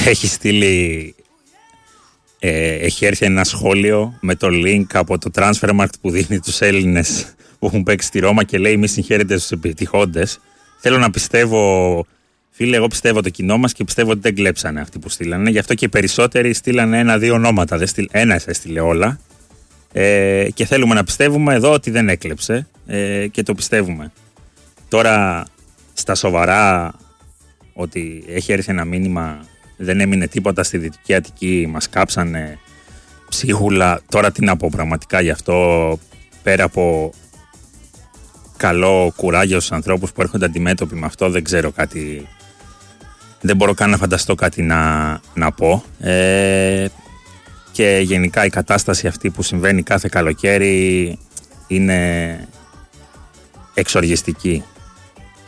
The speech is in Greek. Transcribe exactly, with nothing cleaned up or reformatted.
έχει στείλει, ε, έχει έρθει ένα σχόλιο με το link από το Transfermarkt που δίνει τους Έλληνες που έχουν παίξει στη Ρώμα και λέει: μη συγχαίρετε στους επιτυχώντες. Θέλω να πιστεύω, φίλε, εγώ πιστεύω το κοινό μας και πιστεύω ότι δεν κλέψανε αυτοί που στείλανε. Γι' αυτό και οι περισσότεροι στείλανε ένα-δύο ονόματα. Δεν στείλ, ένα έστειλε όλα. Ε, και θέλουμε να πιστεύουμε εδώ ότι δεν έκλεψε ε, και το πιστεύουμε. Τώρα στα σοβαρά, ότι έχει έρθει ένα μήνυμα, δεν έμεινε τίποτα στη Δυτική Αττική, μας κάψανε ψίχουλα. Τώρα τι να πω πραγματικά γι' αυτό, πέρα από καλό κουράγιο στους ανθρώπους που έρχονται αντιμέτωποι με αυτό, δεν ξέρω κάτι, δεν μπορώ καν να φανταστώ κάτι να, να πω. Ε, και γενικά η κατάσταση αυτή που συμβαίνει κάθε καλοκαίρι είναι εξοργιστική.